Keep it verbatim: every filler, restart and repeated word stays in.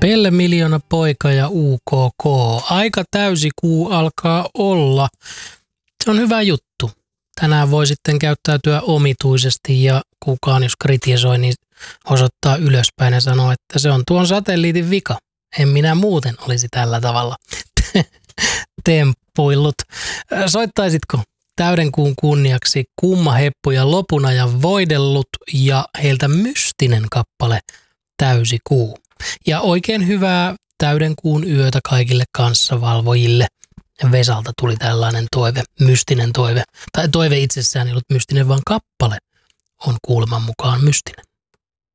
Pelle Miljoona poika ja U K K. Aika täysi kuu alkaa olla. Se on hyvä juttu. Tänään voi sitten käyttäytyä omituisesti ja kukaan, jos kritisoi, niin osoittaa ylöspäin ja sanoo, että se on tuon satelliitin vika. En minä muuten olisi tällä tavalla temppuillut. Soittaisitko täyden kuun kunniaksi Kumma Heppu ja lopun ajan voidellut ja heiltä mystinen kappale Täysi kuu. Ja oikein hyvää täyden kuun yötä kaikille kanssavalvojille. Vesalta tuli tällainen toive, mystinen toive. Tai toive itsessään ei ollut mystinen, vaan kappale on kuuleman mukaan mystinen.